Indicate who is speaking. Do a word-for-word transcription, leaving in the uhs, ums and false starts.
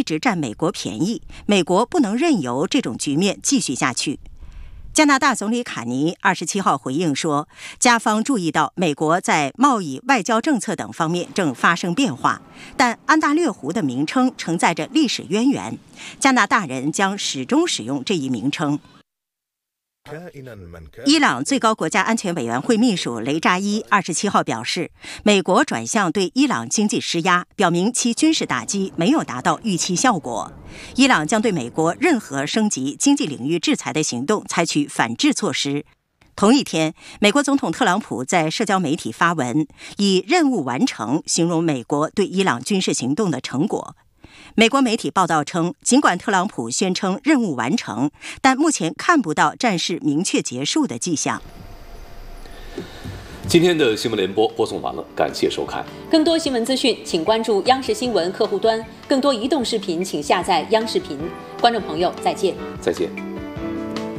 Speaker 1: 直占美国便宜，美国不能任由这种局面继续下去。加拿大总理卡尼二十七号回应说，加方注意到美国在贸易、外交政策等方面正发生变化，但安大略湖的名称承载着历史渊源，加拿大人将始终使用这一名称。伊朗最高国家安全委员会秘书雷扎伊二十七号表示，美国转向对伊朗经济施压，表明其军事打击没有达到预期效果。伊朗将对美国任何升级经济领域制裁的行动采取反制措施。同一天，美国总统特朗普在社交媒体发文，以任务完成形容美国对伊朗军事行动的成果。美国媒体报道称，尽管特朗普宣称任务完成，但目前看不到战事明确结束的迹象。
Speaker 2: 今天的新闻联播播送完了，感谢收看。
Speaker 3: 更多新闻资讯，请关注央视新闻客户端；更多移动视频，请下载央视频。观众朋友，再见。
Speaker 2: 再见。